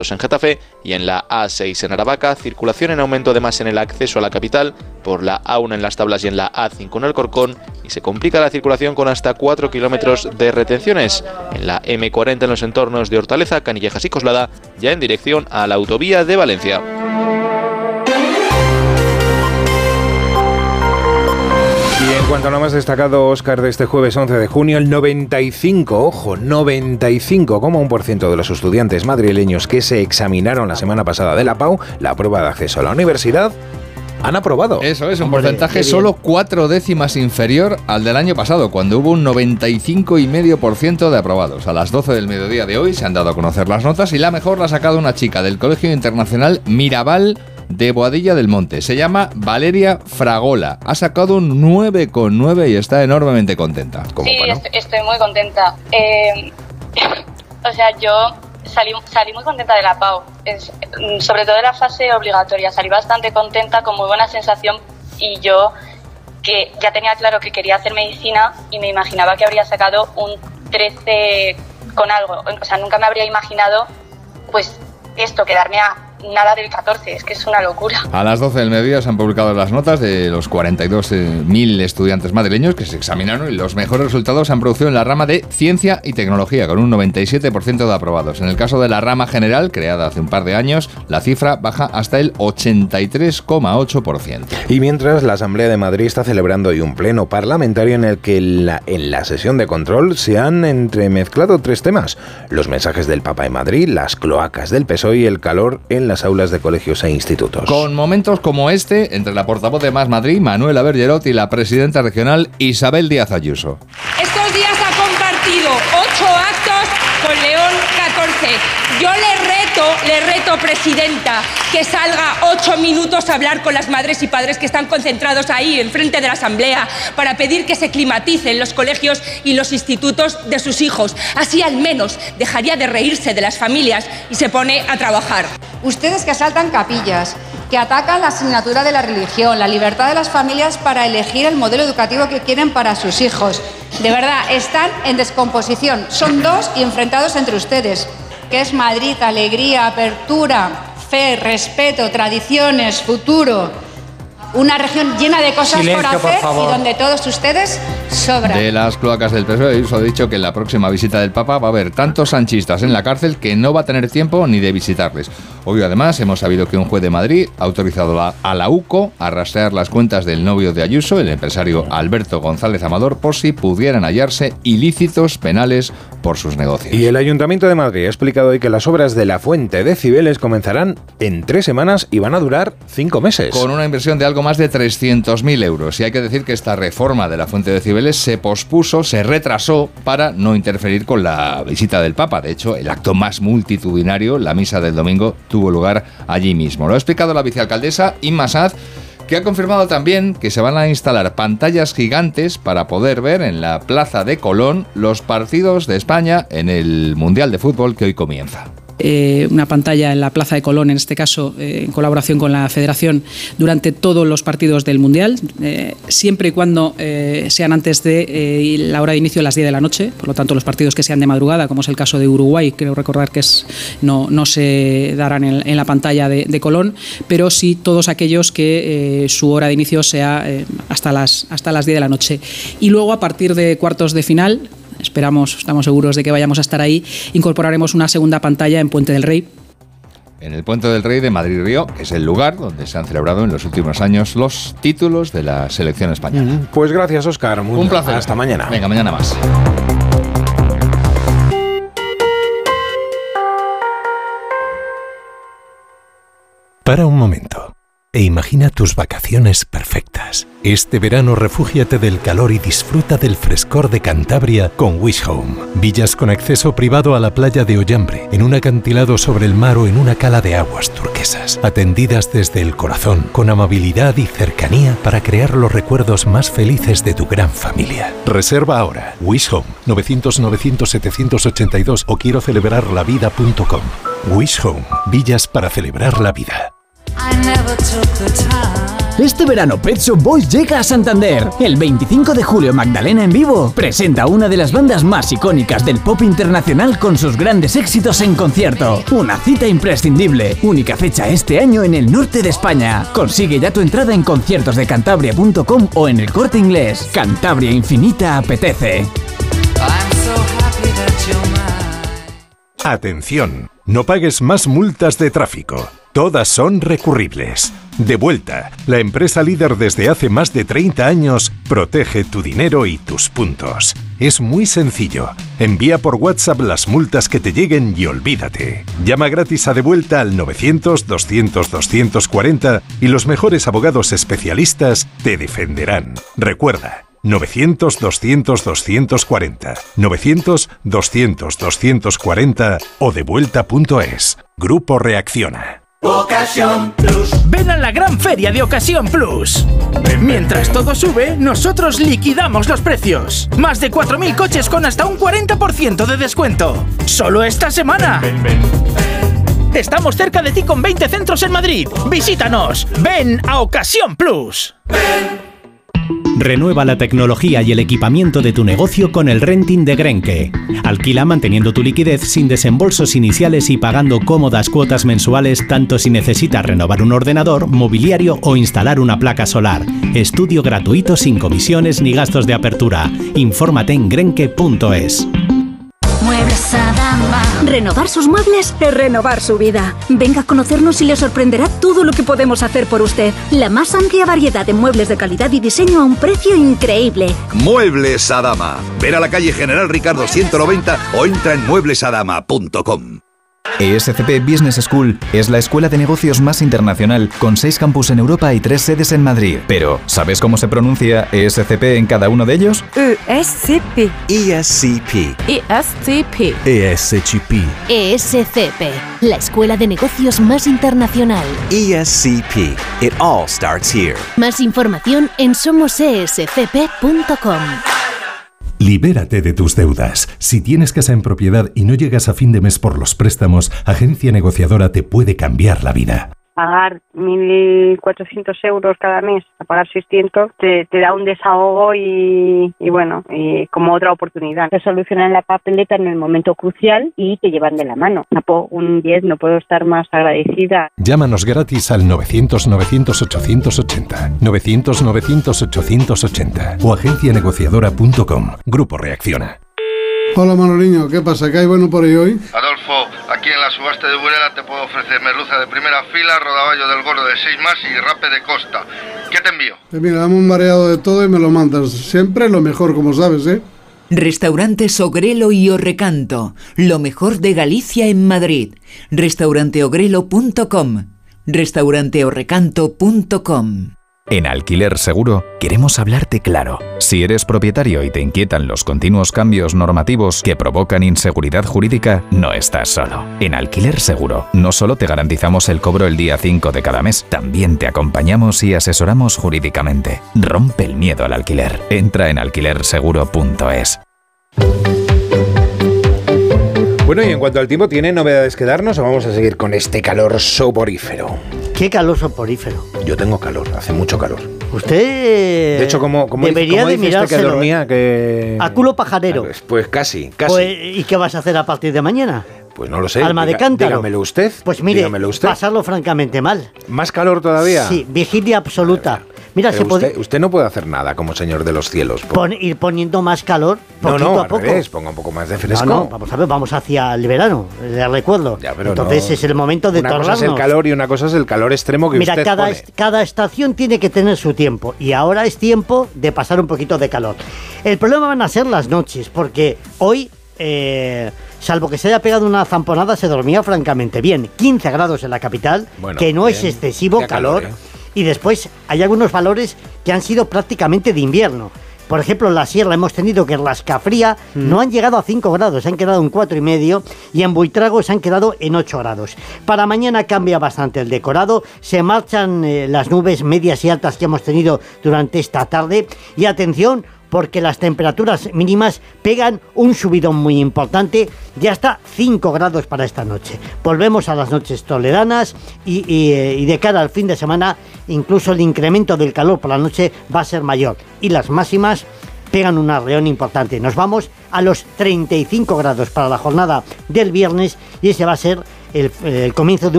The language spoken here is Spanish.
en Getafe y en la A6 en Aravaca, circulación en aumento además en el acceso a la capital por la A1 en Las Tablas y en la A5 en Alcorcón, y se complica la circulación con hasta 4 kilómetros de retenciones en la M40 en los entornos de Hortaleza, Canillejas y Coslada, ya en dirección a la autovía de Valencia. Y en cuanto a lo más destacado, Óscar, de este jueves 11 de junio, el 95,1% de los estudiantes madrileños que se examinaron la semana pasada de la PAU, la prueba de acceso a la universidad, han aprobado. Eso es, un porcentaje solo 4 décimas inferior al del año pasado, cuando hubo un 95,5% de aprobados. A las 12 del mediodía de hoy se han dado a conocer las notas y la mejor la ha sacado una chica del Colegio Internacional Mirabal de Boadilla del Monte. Se llama Valeria Fragola. Ha sacado un 9,9 y está enormemente contenta. Sí, estoy muy contenta. O sea, yo salí muy contenta de la PAU. Sobre todo de la fase obligatoria. Salí bastante contenta, con muy buena sensación, y yo que ya tenía claro que quería hacer medicina y me imaginaba que habría sacado un 13 con algo. O sea, nunca me habría imaginado pues esto, quedarme a nada del 14, es que es una locura. A las 12 del mediodía se han publicado las notas de los 42.000 estudiantes madrileños que se examinaron, y los mejores resultados se han producido en la rama de Ciencia y Tecnología, con un 97% de aprobados. En el caso de la rama general, creada hace un par de años, la cifra baja hasta el 83,8%. Y mientras, la Asamblea de Madrid está celebrando hoy un pleno parlamentario en el que en la sesión de control se han entremezclado 3 temas: los mensajes del Papa en Madrid, las cloacas del PSOE y el calor en las aulas de colegios e institutos. Con momentos como este, entre la portavoz de Más Madrid, Manuela Bergerot, y la presidenta regional, Isabel Díaz Ayuso. Estos días ha compartido 8 actos con León XIV. Yo le reto, presidenta, que salga 8 minutos a hablar con las madres y padres que están concentrados ahí, enfrente de la Asamblea, para pedir que se climaticen los colegios y los institutos de sus hijos. Así al menos dejaría de reírse de las familias y se pone a trabajar. Ustedes que asaltan capillas, que atacan la asignatura de la religión, la libertad de las familias para elegir el modelo educativo que quieren para sus hijos. De verdad, están en descomposición. Son 2 y enfrentados entre ustedes, que es Madrid, alegría, apertura, fe, respeto, tradiciones, futuro. Una región llena de cosas por hacer y donde todos ustedes sobran. De las cloacas del PSOE, Ayuso ha dicho que en la próxima visita del Papa va a haber tantos sanchistas en la cárcel que no va a tener tiempo ni de visitarles. Hoy además hemos sabido que un juez de Madrid ha autorizado a la UCO a rastrear las cuentas del novio de Ayuso, el empresario Alberto González Amador, por si pudieran hallarse ilícitos penales por sus negocios. Y el Ayuntamiento de Madrid ha explicado hoy que las obras de la Fuente de Cibeles comenzarán en 3 semanas y van a durar 5 meses. Con una inversión de algo más de 300.000 euros. Y hay que decir que esta reforma de la Fuente de Cibeles se pospuso, se retrasó para no interferir con la visita del Papa. De hecho, el acto más multitudinario, la misa del domingo, tuvo lugar allí mismo. Lo ha explicado la vicealcaldesa Inma Saz, que ha confirmado también que se van a instalar pantallas gigantes para poder ver en la Plaza de Colón los partidos de España en el Mundial de Fútbol que hoy comienza. Una pantalla en la Plaza de Colón, en este caso en colaboración con la Federación, durante todos los partidos del Mundial, siempre y cuando sean antes de la hora de inicio a las 10 de la noche. Por lo tanto, los partidos que sean de madrugada, como es el caso de Uruguay, creo recordar que no se darán en la pantalla de Colón, pero sí todos aquellos que su hora de inicio sea hasta las 10 de la noche. Y luego, a partir de cuartos de final, estamos seguros de que vayamos a estar ahí, incorporaremos una segunda pantalla en Puente del Rey. En el Puente del Rey de Madrid-Río, que es el lugar donde se han celebrado en los últimos años los títulos de la selección española. Pues gracias, Óscar. Un placer. Hasta mañana. Venga, mañana más. Para un momento e imagina tus vacaciones perfectas. Este verano refúgiate del calor y disfruta del frescor de Cantabria con Wish Home. Villas con acceso privado a la playa de Ollambre, en un acantilado sobre el mar o en una cala de aguas turquesas. Atendidas desde el corazón, con amabilidad y cercanía para crear los recuerdos más felices de tu gran familia. Reserva ahora. Wish Home, 900-900-782 o quiero celebrarlavida.com. Wish Home, villas para celebrar la vida. Este verano Pet Shop Boys llega a Santander. El 25 de julio Magdalena en Vivo presenta una de las bandas más icónicas del pop internacional con sus grandes éxitos en concierto. Una cita imprescindible. Única fecha este año en el norte de España. Consigue ya tu entrada en conciertosdecantabria.com o en El Corte Inglés. Cantabria Infinita apetece. Atención, no pagues más multas de tráfico. Todas son recurribles. Devuelta, la empresa líder desde hace más de 30 años, protege tu dinero y tus puntos. Es muy sencillo. Envía por WhatsApp las multas que te lleguen y olvídate. Llama gratis a Devuelta al 900-200-240 y los mejores abogados especialistas te defenderán. Recuerda, 900-200-240, 900-200-240 o devuelta.es. Grupo Reacciona. Ocasión Plus. Ven a la gran feria de Ocasión Plus. Mientras todo sube, nosotros liquidamos los precios. Más de 4.000 coches con hasta un 40% de descuento. Solo esta semana. Estamos cerca de ti con 20 centros en Madrid. Visítanos. Ven a Ocasión Plus. Renueva la tecnología y el equipamiento de tu negocio con el renting de Grenke. Alquila manteniendo tu liquidez sin desembolsos iniciales y pagando cómodas cuotas mensuales tanto si necesitas renovar un ordenador, mobiliario o instalar una placa solar. Estudio gratuito sin comisiones ni gastos de apertura. Infórmate en grenke.es. Muebles Adama. Renovar sus muebles es renovar su vida. Venga a conocernos y le sorprenderá todo lo que podemos hacer por usted. La más amplia variedad de muebles de calidad y diseño a un precio increíble. Muebles Adama. Ven a la calle General Ricardo 190 o entra en mueblesadama.com. ESCP Business School es la escuela de negocios más internacional con 6 campus en Europa y 3 sedes en Madrid. Pero, ¿sabes cómo se pronuncia ESCP en cada uno de ellos? ESCP. ESCP. ESCP. ESCP. ESCP, la escuela de negocios más internacional. ESCP. It all starts here. Más información en somosescp.com. Libérate de tus deudas. Si tienes casa en propiedad y no llegas a fin de mes por los préstamos, Agencia Negociadora te puede cambiar la vida. Pagar 1.400 euros cada mes, a pagar 600, te da un desahogo y bueno, y como otra oportunidad. Te solucionan la papeleta en el momento crucial y te llevan de la mano. Un 10, no puedo estar más agradecida. Llámanos gratis al 900-900-880, 900-900-880 o agencianegociadora.com. Grupo Reacciona. Hola Manoliño, ¿qué pasa? ¿Qué hay bueno por ahí hoy? Adolfo, aquí en la subasta de Burela te puedo ofrecer merluza de primera fila, rodaballo del gordo de 6 más y rape de costa. ¿Qué te envío? Mira, dame un mareado de todo y me lo mandas. Siempre lo mejor, como sabes, ¿eh? Restaurantes Ogrelo y Orrecanto, lo mejor de Galicia en Madrid. Restauranteogrelo.com, restauranteorrecanto.com. En Alquiler Seguro queremos hablarte claro. Si eres propietario y te inquietan los continuos cambios normativos que provocan inseguridad jurídica, no estás solo. En Alquiler Seguro no solo te garantizamos el cobro el día 5 de cada mes, también te acompañamos y asesoramos jurídicamente. Rompe el miedo al alquiler. Entra en alquilerseguro.es. Bueno, y en cuanto al tiempo, ¿tiene novedades que darnos o vamos a seguir con este calor soporífero? ¿Qué calor soporífero? Yo tengo calor, hace mucho calor. Usted de hecho, como debería de mirárselo, que dormía, que... a culo pajarero. Pues casi. Pues, ¿y qué vas a hacer a partir de mañana? Pues no lo sé. Alma de cántaro. Dígamelo usted. Pues mire, pasarlo francamente mal. ¿Más calor todavía? Sí, vigilia absoluta. Mira, usted no puede hacer nada como señor de los cielos. Ir poniendo más calor poquito a poco. Revés, ponga un poco más de fresco. No, vamos a ver, vamos hacia el verano, le recuerdo. Ya, pero entonces es el momento de tornarnos. Una cosa es el calor y una cosa es el calor extremo que usted pone. Cada estación tiene que tener su tiempo y ahora es tiempo de pasar un poquito de calor. El problema van a ser las noches, porque hoy... salvo que se haya pegado una zamponada, se dormía francamente bien. 15 grados en la capital, bueno, que no bien, es excesivo calor. Y después hay algunos valores que han sido prácticamente de invierno. Por ejemplo, en la sierra hemos tenido que en Rascafría no han llegado a 5 grados, se han quedado en 4,5, y en Buitrago se han quedado en 8 grados. Para mañana cambia bastante el decorado, se marchan las nubes medias y altas que hemos tenido durante esta tarde. Y atención, porque las temperaturas mínimas pegan un subidón muy importante de hasta 5 grados para esta noche. Volvemos a las noches toledanas y de cara al fin de semana incluso el incremento del calor por la noche va a ser mayor y las máximas pegan un arreón importante. Nos vamos a los 35 grados para la jornada del viernes y ese va a ser el comienzo de